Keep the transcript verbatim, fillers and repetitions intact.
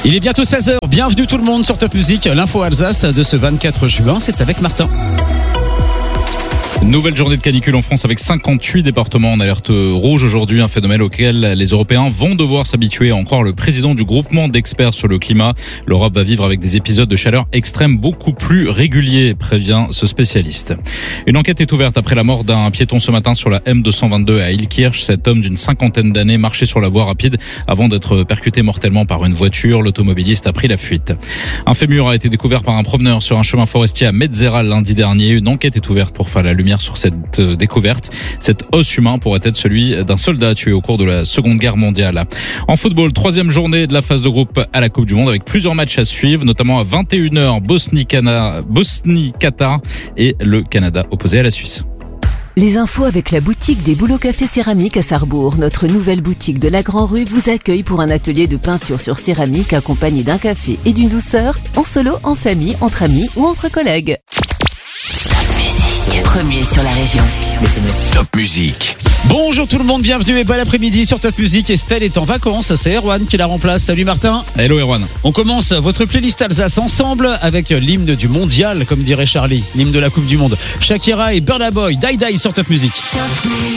Il est bientôt seize heures, bienvenue tout le monde sur Top Music, l'info Alsace de ce vingt-quatre juin, c'est avec Martin. Nouvelle journée de canicule en France avec cinquante-huit départements en alerte rouge aujourd'hui, un phénomène auquel les Européens vont devoir s'habituer, à en croire le président du groupement d'experts sur le climat. L'Europe va vivre avec des épisodes de chaleur extrême beaucoup plus réguliers, prévient ce spécialiste. Une enquête est ouverte après la mort d'un piéton ce matin sur la M deux cent vingt-deux à Illkirch. Cet homme d'une cinquantaine d'années marchait sur la voie rapide avant d'être percuté mortellement par une voiture. L'automobiliste a pris la fuite. Un fémur a été découvert par un promeneur sur un chemin forestier à Metzera lundi dernier. Une enquête est ouverte pour faire la lumière sur cette découverte. Cet os humain pourrait être celui d'un soldat tué au cours de la Seconde Guerre mondiale. En football, troisième journée de la phase de groupe à la Coupe du Monde avec plusieurs matchs à suivre, notamment à vingt et une heures Bosnie-Qatar et le Canada opposé à la Suisse. Les infos avec la boutique des Bouleaux Café Céramique à Sarrebourg. Notre nouvelle boutique de la Grand Rue vous accueille pour un atelier de peinture sur céramique accompagné d'un café et d'une douceur, en solo, en famille, entre amis ou entre collègues. Premier sur la région. Top Music. Bonjour tout le monde, bienvenue et bon après-midi sur Top Music. Estelle est en vacances, c'est Erwan qui la remplace. Salut Martin. Hello Erwan. On commence votre playlist Alsace ensemble avec l'hymne du mondial, comme dirait Charlie, l'hymne de la Coupe du Monde. Shakira et Burna Boy, Die Die sur Top Music.